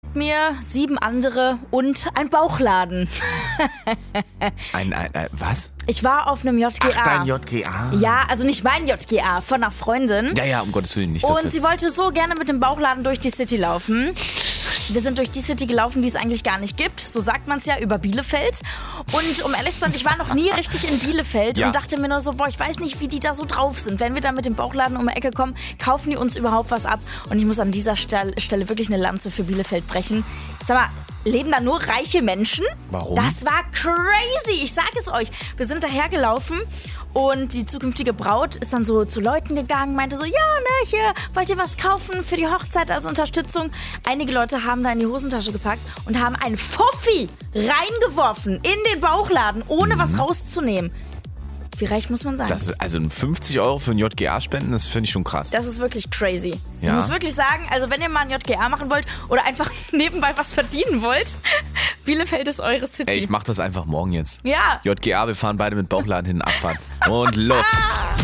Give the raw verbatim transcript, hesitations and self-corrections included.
folgt mir, sieben andere und ein Bauchladen. Ein, ein, ein, was? Ich war auf einem J G A. Ach, dein J G A. Ja, also nicht mein J G A, von einer Freundin. Ja, ja, um Gottes Willen nicht. Das Und sie wollte so gerne mit dem Bauchladen durch die City laufen. Wir sind durch die City gelaufen, die es eigentlich gar nicht gibt. So sagt man es ja, über Bielefeld. Und um ehrlich zu sein, ich war noch nie richtig in Bielefeld Ja. und dachte mir nur so, boah, ich weiß nicht, wie die da so drauf sind. Wenn wir da mit dem Bauchladen um die Ecke kommen, kaufen die uns überhaupt was ab? Und ich muss an dieser Stelle, Stelle wirklich eine Lanze für Bielefeld brechen. Sag mal, leben da nur reiche Menschen? Warum? Das war crazy, ich sag es euch. Wir sind dahergelaufen und die zukünftige Braut ist dann so zu Leuten gegangen, meinte so, ja, ne, hier, wollt ihr was kaufen für die Hochzeit als Unterstützung? Einige Leute haben da in die Hosentasche gepackt und haben einen Fuffi reingeworfen in den Bauchladen, ohne was rauszunehmen. Wie reich muss man sein? Das ist also fünfzig Euro für ein J G A spenden, das finde ich schon krass. Das ist wirklich crazy. Ich Ja. muss wirklich sagen, also wenn ihr mal ein J G A machen wollt oder einfach nebenbei was verdienen wollt, Bielefeld ist eure City. Ey, ich mach das einfach morgen jetzt. Ja. J G A, wir fahren beide mit Bauchladen hin, Abfahrt. Und los.